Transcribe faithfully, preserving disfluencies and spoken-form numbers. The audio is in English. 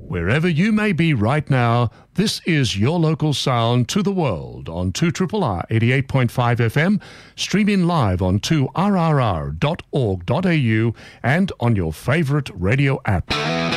Wherever you may be right now, this is your local sound to the world on two R R R eighty-eight point five F M, streaming live on two R R R dot org dot A U and on your favorite radio app.